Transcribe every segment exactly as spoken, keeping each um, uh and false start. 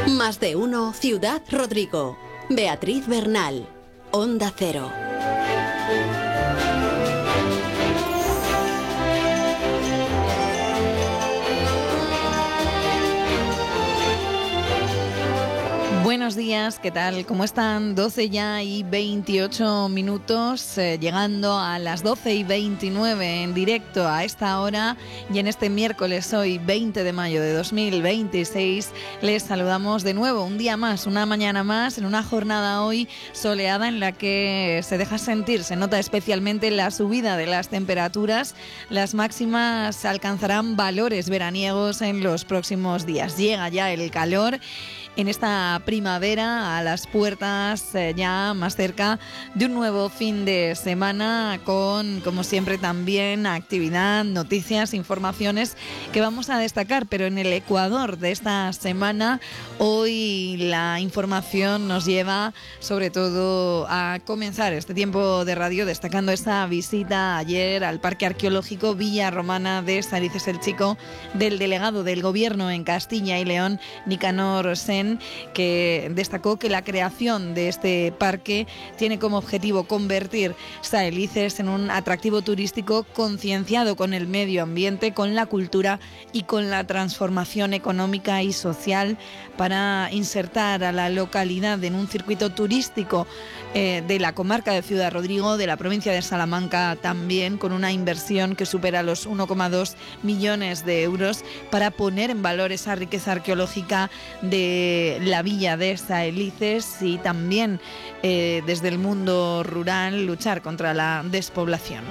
Más de uno, Ciudad Rodrigo. Beatriz Bernal, Onda Cero. Buenos días, ¿qué tal? ¿Cómo están? doce ya y veintiocho minutos, eh, llegando a las doce y veintinueve en directo a esta hora, y en este miércoles, hoy veinte de mayo de dos mil veintiséis, les saludamos de nuevo un día más, una mañana más, en una jornada hoy soleada en la que se deja sentir, se nota especialmente la subida de las temperaturas. Las máximas alcanzarán valores veraniegos en los próximos días. Llega ya el calor en esta primavera a las puertas, eh, ya más cerca de un nuevo fin de semana con, como siempre, también actividad, noticias, informaciones que vamos a destacar. Pero en el Ecuador de esta semana, hoy la información nos lleva sobre todo a comenzar este tiempo de radio destacando esa visita ayer al Parque Arqueológico Villa Romana de Salices el Chico del delegado del Gobierno en Castilla y León, Nicanor Sen, que destacó que la creación de este parque tiene como objetivo convertir Salices en un atractivo turístico concienciado con el medio ambiente, con la cultura y con la transformación económica y social, para insertar a la localidad en un circuito turístico eh, de la comarca de Ciudad Rodrigo, de la provincia de Salamanca también, con una inversión que supera los uno coma dos millones de euros, para poner en valor esa riqueza arqueológica de la villa de Salices y también eh, desde el mundo rural luchar contra la despoblación.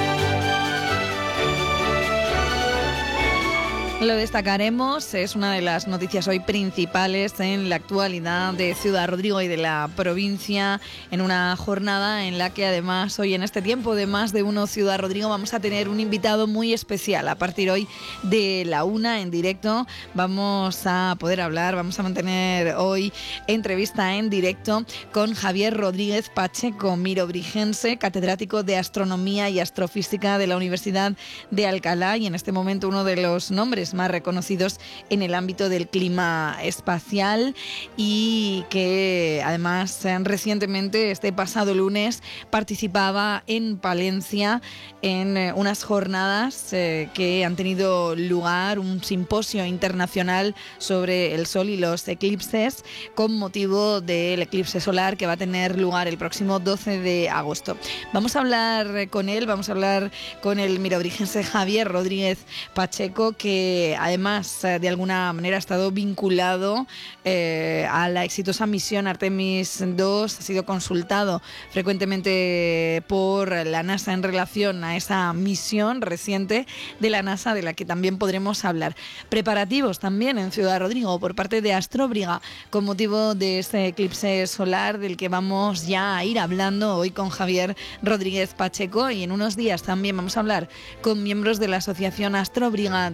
Lo destacaremos, es una de las noticias hoy principales en la actualidad de Ciudad Rodrigo y de la provincia, en una jornada en la que además hoy, en este tiempo de Más de uno Ciudad Rodrigo, vamos a tener un invitado muy especial. A partir hoy de la una en directo vamos a poder hablar, vamos a mantener hoy entrevista en directo con Javier Rodríguez Pacheco, mirobrigense, catedrático de Astronomía y Astrofísica de la Universidad de Alcalá, y en este momento uno de los nombres más reconocidos en el ámbito del clima espacial, y que además recientemente, este pasado lunes, participaba en Palencia en unas jornadas eh, que han tenido lugar, un simposio internacional sobre el Sol y los eclipses, con motivo del eclipse solar que va a tener lugar el próximo doce de agosto. Vamos a hablar con él, vamos a hablar con el mirobrigense Javier Rodríguez Pacheco, que además de alguna manera ha estado vinculado eh, a la exitosa misión Artemis dos, ha sido consultado frecuentemente por la NASA en relación a esa misión reciente de la NASA, de la que también podremos hablar. Preparativos también en Ciudad Rodrigo por parte de Astrobriga con motivo de este eclipse solar, del que vamos ya a ir hablando hoy con Javier Rodríguez Pacheco, y en unos días también vamos a hablar con miembros de la asociación Astrobriga